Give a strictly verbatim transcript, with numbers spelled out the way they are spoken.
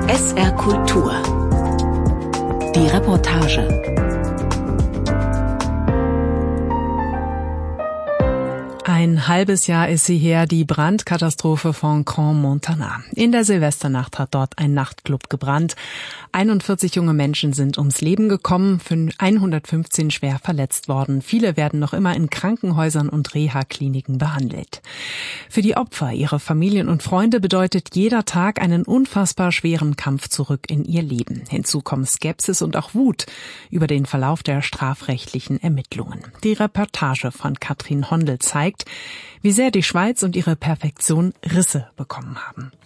S R Kultur. Die Reportage. Ein halbes Jahr ist sie her, die Brandkatastrophe von Crans-Montana. In der Silvesternacht hat dort ein Nachtclub gebrannt. einundvierzig junge Menschen sind ums Leben gekommen, hundertfünfzehn schwer verletzt worden. Viele werden noch immer in Krankenhäusern und Reha-Kliniken behandelt. Für die Opfer, ihre Familien und Freunde bedeutet jeder Tag einen unfassbar schweren Kampf zurück in ihr Leben. Hinzu kommen Skepsis und auch Wut über den Verlauf der strafrechtlichen Ermittlungen. Die Reportage von Katrin Hondel zeigt, wie sehr die Schweiz und ihre Perfektion Risse bekommen haben.